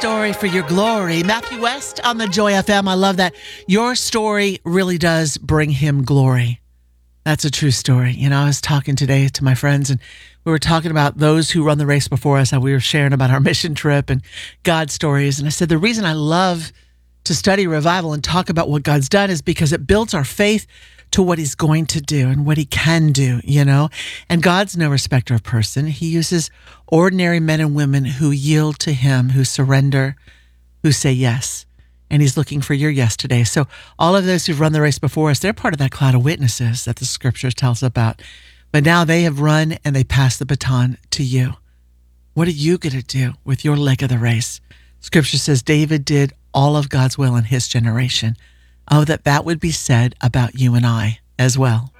story for your glory. Matthew West on the Joy FM. I love that. Your story really does bring him glory. That's a true story. You know, I was talking today to my friends and we were talking about those who run the race before us, how we were sharing about our mission trip and God stories. And I said, the reason I love to study revival and talk about what God's done is because it builds our faith to what he's going to do and what he can do, you know? And God's no respecter of person. He uses ordinary men and women who yield to him, who surrender, who say yes. And he's looking for your yes today. So all of those who've run the race before us, they're part of that cloud of witnesses that the scripture tells about. But now they have run and they pass the baton to you. What are you going to do with your leg of the race? Scripture says David did all of God's will in his generation. Oh, that would be said about you and I as well.